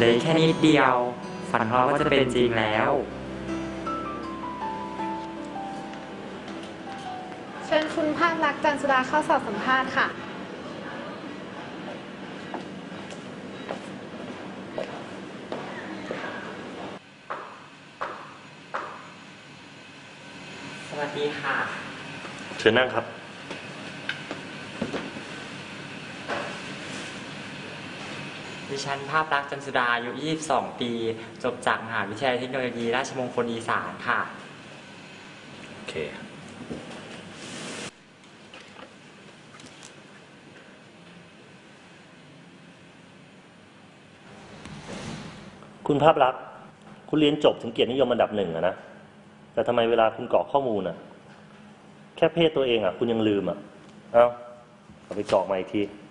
เลยแค่นิดเดียวฝันของเราก็จะเป็นจริงแล้วเชิญคุณภาพลักษณ์ จันทร์สุดาเข้าสอบสัมภาษณ์ค่ะสวัสดีค่ะเชิญนั่งครับดิฉันภาพลักษณ์ จันทร์สุดาอายุ 22 ปีจบจากมหาวิทยาลัยเทคโนโลยีราชมงคลอีสานค่ะโอเคคุณภาพลักษณ์คุณเรียนจบถึงเกียรตินิยมอันดับ1นะแต่ทำไมเวลาคุณกรอกข้อมูลแค่เพศตัวเองคุณยังลืมเอาไปกรอกมาอีกที